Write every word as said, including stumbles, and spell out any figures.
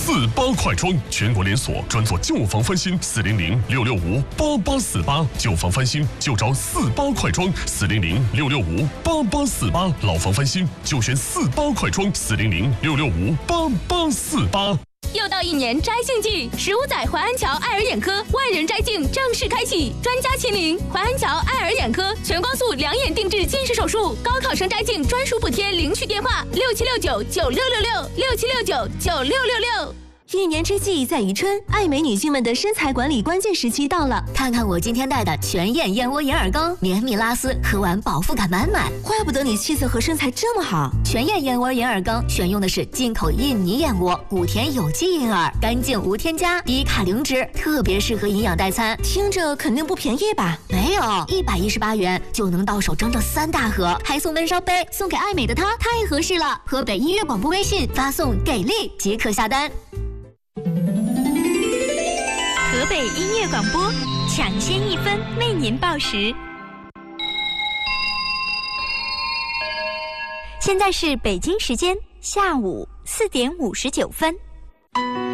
四八快装，全国连锁，专做旧房翻新，四零零六六五八八四八，旧房翻新就找四八快装，四零零六六五八八四八，老房翻新就选四八快装，四零零六六五八八四八。 又到一年摘镜季，十五载淮安桥爱尔眼科万人摘镜正式开启，专家亲临淮安桥爱尔眼科，全光速两眼定制近视手术，高考生摘镜专属补贴，领取电话六七六九九六六六六七六九九六六六。 一年之计在于春，爱美女性们的身材管理关键时期到了。 看看我今天带的全燕燕窝眼耳膏，绵密拉丝，喝完饱腹感满满。 怪不得你气色和身材这么好。 全燕燕窝眼耳膏选用的是进口印尼燕窝，古田有机银耳，干净无添加，低卡零脂，特别适合营养代餐。 听着肯定不便宜吧？ 没有，一百一十八元就能到手整整三大盒，还送温烧杯，送给爱美的她太合适了。河北音乐广播微信发送给力即可下单。 河北音乐广播，抢先一分为您报时。现在是北京时间下午四点五十九分。